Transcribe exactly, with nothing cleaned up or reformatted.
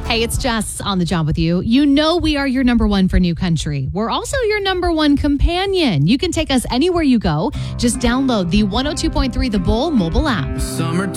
Hey, it's Jess on the job with you. You know we are your number one for New Country. We're also your number one companion. You can take us anywhere you go. Just download the one oh two point three The Bull mobile app. Summertime.